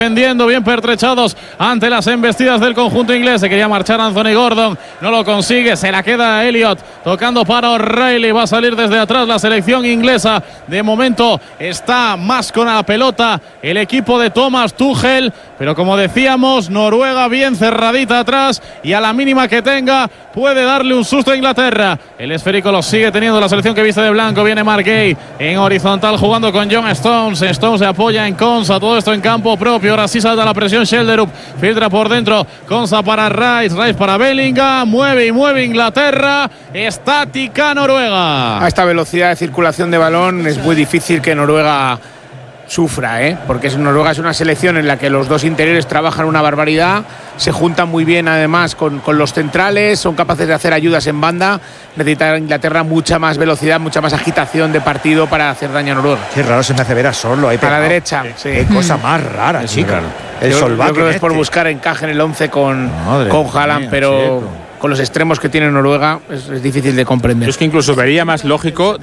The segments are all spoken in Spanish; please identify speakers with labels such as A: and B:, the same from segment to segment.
A: Vendiendo bien pertrechados ante las embestidas del conjunto inglés. Se quería marchar Anthony Gordon, no lo consigue, se la queda Elliott tocando para O'Reilly. Va a salir desde atrás la selección inglesa. De momento está más con la pelota el equipo de Thomas Tuchel, pero como decíamos, Noruega bien cerradita atrás y a la mínima que tenga puede darle un susto a Inglaterra. El esférico lo sigue teniendo la selección que viste de blanco. Viene Mark Gay en horizontal jugando con John Stones. Stones se apoya en Konsa, todo esto en campo propio. Ahora sí salta la presión Shelderup, filtra por dentro, Konsa para Rice para Bellingham, mueve y mueve Inglaterra, estática Noruega.
B: A esta velocidad de circulación de balón es muy difícil que Noruega sufra, porque Noruega es una selección en la que los dos interiores trabajan una barbaridad, se juntan muy bien además con los centrales, son capaces de hacer ayudas en banda. Necesita Inglaterra mucha más velocidad, mucha más agitación de partido para hacer daño a Noruega.
C: Qué raro se me hace ver a Sorlo ahí
B: a la derecha. Sí.
C: Qué cosa más rara, chica. El Solbakken.
B: Yo creo que es por buscar encaje en el 11 con Haaland, pero con los extremos que tiene Noruega es difícil de comprender.
D: Yo es que incluso vería más lógico...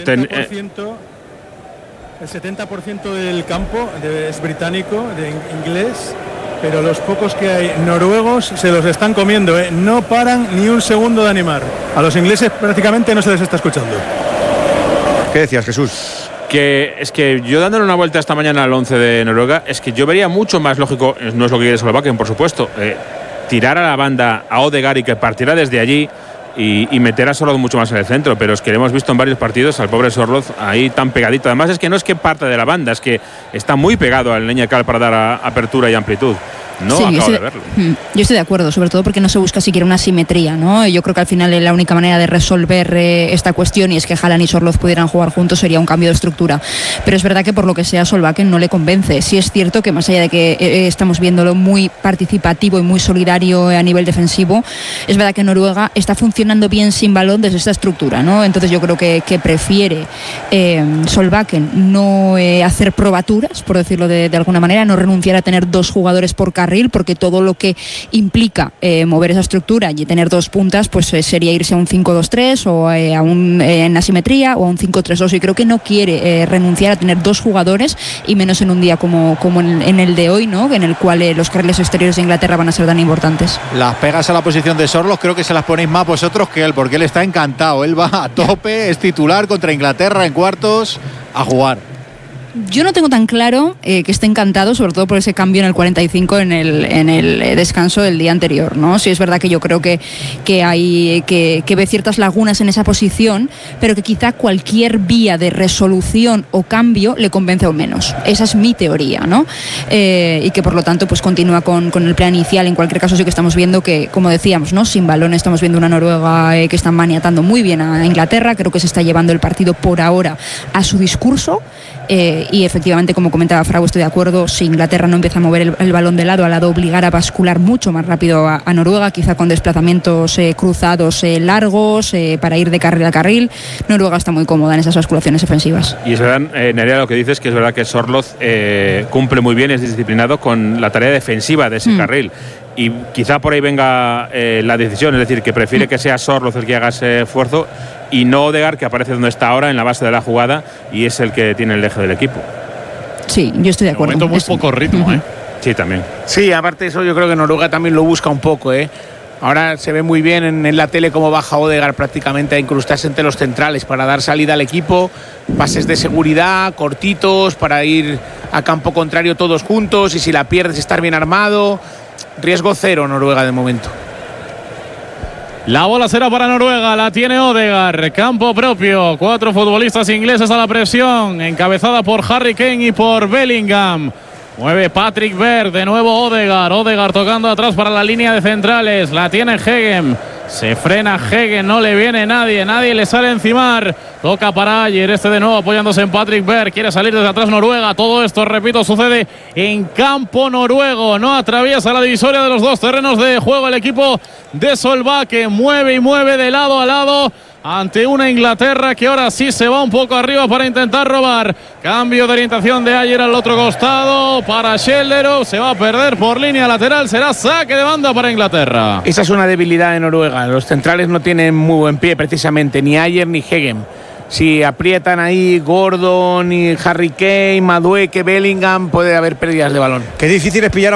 E: El 70% del campo es británico, de inglés, pero los pocos que hay noruegos se los están comiendo, no paran ni un segundo de animar. A los ingleses prácticamente no se les está escuchando.
C: ¿Qué decías, Jesús?
D: Que es que yo dándole una vuelta esta mañana al 11 de Noruega, es que yo vería mucho más lógico, no es lo que quiere Solbakken, por supuesto, tirar a la banda a Odegaard y que partiera desde allí y meter a Sorloth mucho más en el centro, pero es que lo hemos visto en varios partidos al pobre Sorloth ahí tan pegadito. Además es que no es que parte de la banda, es que está muy pegado al Leñacal para dar apertura y amplitud. No sí, acabo de verlo.
F: Yo estoy de acuerdo, sobre todo porque no se busca siquiera una simetría, ¿no? Yo creo que al final la única manera de resolver esta cuestión, y es que Haaland y Sorloth pudieran jugar juntos, sería un cambio de estructura. Pero es verdad que por lo que sea Solbakken no le convence. Sí es cierto que más allá de que estamos viéndolo muy participativo y muy solidario a nivel defensivo, es verdad que Noruega está funcionando bien sin balón desde esta estructura, ¿no? Entonces yo creo que prefiere Solbakken no hacer probaturas, por decirlo de alguna manera, no renunciar a tener dos jugadores por carril, porque todo lo que implica mover esa estructura y tener dos puntas, pues sería irse a un 5-2-3 o en asimetría o a un 5-3-2, y creo que no quiere renunciar a tener dos jugadores, y menos en un día como en el de hoy, ¿no? En el cual los carriles exteriores de Inglaterra van a ser tan importantes.
C: Las pegas a la posición de Sorloth creo que se las ponéis más vosotros que él, porque él está encantado, él va a tope, es titular contra Inglaterra en cuartos a jugar.
F: Yo no tengo tan claro que esté encantado, sobre todo por ese cambio en el 45 en el descanso del día anterior, ¿no? Sí es verdad que yo creo que hay que ve ciertas lagunas en esa posición, pero que quizá cualquier vía de resolución o cambio le convence aún menos. Esa es mi teoría, ¿no? Y que por lo tanto pues continúa con el plan inicial. En cualquier caso sí que estamos viendo que, como decíamos, ¿no? Sin balón estamos viendo una Noruega que está maniatando muy bien a Inglaterra. Creo que se está llevando el partido por ahora a su discurso. Y efectivamente, como comentaba Frau, estoy de acuerdo, si Inglaterra no empieza a mover el balón de lado a lado, obligar a bascular mucho más rápido a Noruega, quizá con desplazamientos cruzados largos para ir de carril a carril. Noruega está muy cómoda en esas basculaciones ofensivas.
D: Y es verdad, Nerea, lo que dices, que es verdad que Sorloth cumple muy bien, es disciplinado con la tarea defensiva de ese carril. Y quizá por ahí venga la decisión, es decir, que prefiere que sea Sorloth el que haga ese esfuerzo y no Odegaard, que aparece donde está ahora, en la base de la jugada, y es el que tiene el eje del equipo.
F: Sí, yo estoy de acuerdo.
A: De momento muy poco ritmo,
D: Sí, también.
B: Sí, aparte de eso, yo creo que Noruega también lo busca un poco, Ahora se ve muy bien en la tele cómo baja Odegaard prácticamente a incrustarse entre los centrales para dar salida al equipo, pases de seguridad, cortitos, para ir a campo contrario todos juntos, y si la pierdes estar bien armado. Riesgo cero Noruega de momento.
A: La bola será para Noruega, la tiene Odegaard, campo propio, 4 futbolistas ingleses a la presión, encabezada por Harry Kane y por Bellingham. Mueve Patrick Berg, de nuevo Odegaard tocando atrás para la línea de centrales, la tiene Hegem. Se frena Hegem, no le viene nadie le sale encimar. Toca para Ayer, de nuevo apoyándose en Patrick Berg. Quiere salir desde atrás Noruega. Todo esto, repito, sucede en campo noruego. No atraviesa la divisoria de los dos terrenos de juego el equipo de Solbakken. Mueve y mueve de lado a lado ante una Inglaterra que ahora sí se va un poco arriba para intentar robar. Cambio de orientación de Ayer al otro costado para Shelderup. Se va a perder por línea lateral. Será saque de banda para Inglaterra.
B: Esa es una debilidad de Noruega. Los centrales no tienen muy buen pie precisamente, ni Ayer ni Hegem. Si aprietan ahí Gordon y Harry Kane, Madueke, Bellingham, puede haber pérdidas de balón.
C: Qué difícil es pillar